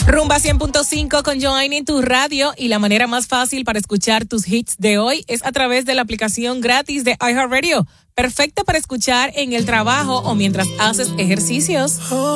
Rumba 100.5 con Joanny en tu radio, y la manera más fácil para escuchar tus hits de hoy es a través de la aplicación gratis de iHeartRadio, perfecta para escuchar en el trabajo o mientras haces ejercicios.